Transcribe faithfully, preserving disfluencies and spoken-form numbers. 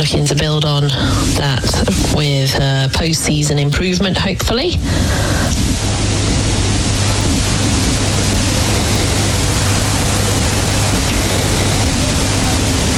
looking to build on that with uh, post-season improvement, hopefully.